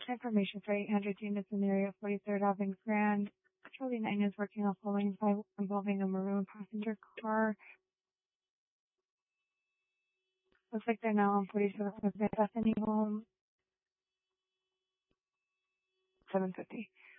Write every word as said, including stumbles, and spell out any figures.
Information for eight hundred units in the area of forty-third Avenue Grand. Patrolling nine is working on following five involving a maroon passenger car. Looks like they're now on forty-seventh Bethany Home. seven fifty.